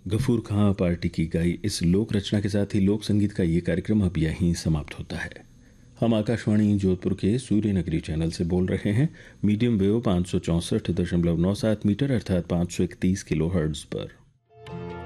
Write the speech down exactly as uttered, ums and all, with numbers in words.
गफूर खां party की गाई इस लोक रचना के साथ ही लोक संगीत का ये कार्यक्रम अब यहीं समाप्त होता है। हम आकाशवाणी जोधपुर के सूर्य नगरी चैनल से बोल रहे हैं, मीडियम वेव पाँच सौ चौंसठ दशमलव नौ सात मीटर अर्थात पाँच सौ इकतीस किलो हर्ट्ज पर।